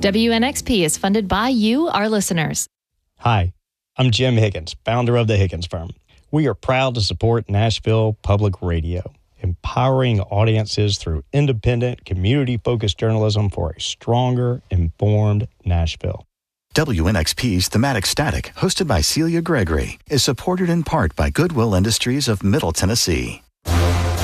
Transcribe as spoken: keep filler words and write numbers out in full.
W N X P is funded by you, our listeners. Hi, I'm Jim Higgins, founder of the Higgins Firm. We are proud to support Nashville Public Radio, empowering audiences through independent, community-focused journalism for a stronger, informed Nashville. W N X P's Thematic Static, hosted by Celia Gregory, is supported in part by Goodwill Industries of Middle Tennessee.